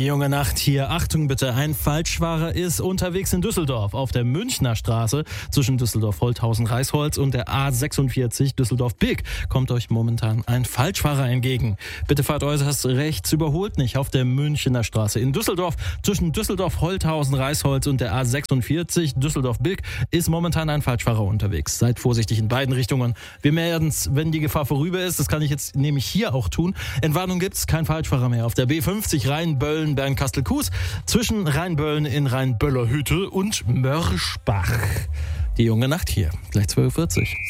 junge Nacht hier. Achtung bitte, ein Falschfahrer ist unterwegs in Düsseldorf auf der Münchner Straße zwischen Düsseldorf-Holthausen-Reisholz und der A46 Düsseldorf-Bilk. Kommt euch momentan ein Falschfahrer entgegen. Bitte fahrt äußerst rechts, überholt nicht auf der Münchner Straße. In Düsseldorf zwischen Düsseldorf-Holthausen-Reisholz und der A46 Düsseldorf-Bilk ist momentan ein Falschfahrer unterwegs. Seid vorsichtig in beiden Richtungen. Wir melden es, wenn die Gefahr vorüber ist. Das kann ich jetzt nämlich hier auch tun. Entwarnung gibt's, kein Falschfahrer mehr auf der B50 Rheinböllen Bernkastel-Kues zwischen Rheinböllen in Rheinböllerhütte und Mörschbach. Die junge Nacht hier, gleich 12:40 Uhr.